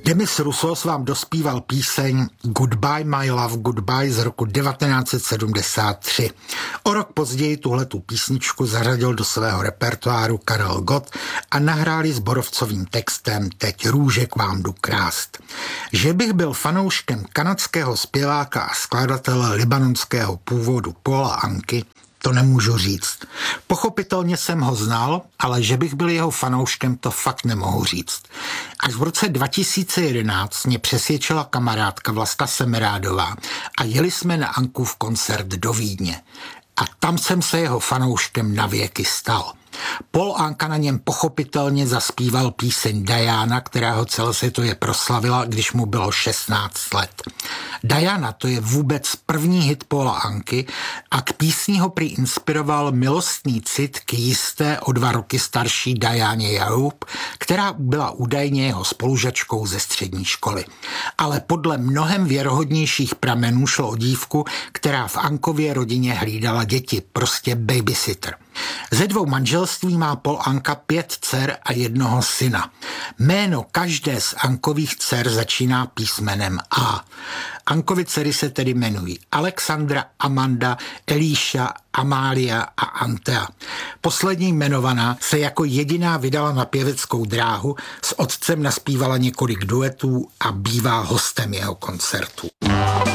Demis Roussos vám dospíval píseň Goodbye My Love Goodbye z roku 1973. O rok později tuhletu písničku zařadil do svého repertoáru Karel Gott a nahráli s borovcovým textem Teď růže k vám jdu krást. Že bych byl fanouškem kanadského zpěváka a skladatele libanonského původu Paula Anky, to nemůžu říct. Pochopitelně jsem ho znal, ale že bych byl jeho fanouškem, to fakt nemohu říct. Až v roce 2011 mě přesvědčila kamarádka Vlasta Semerádová a jeli jsme na Ankův koncert do Vídně. A tam jsem se jeho fanouškem navěky stal. Paul Anka na něm pochopitelně zaspíval píseň Diana, která ho celosvětově proslavila, když mu bylo 16 let. Diana, to je vůbec první hit Paula Anky a k písni ho prý inspiroval milostný cit k jisté o 2 roky starší Dianě Jaroub, která byla údajně jeho spolužačkou ze střední školy. Ale podle mnohem věrohodnějších pramenů šlo o dívku, která v Ankově rodině hlídala děti, prostě babysitter. Ze 2 manželství má Paul Anka 5 dcer a 1 syna. Jméno každé z Ankových dcer začíná písmenem A. Ankovy dcery se tedy jmenují Alexandra, Amanda, Elíša, Amália a Antea. Poslední jmenovaná se jako jediná vydala na pěveckou dráhu, s otcem naspívala několik duetů a bývá hostem jeho koncertů.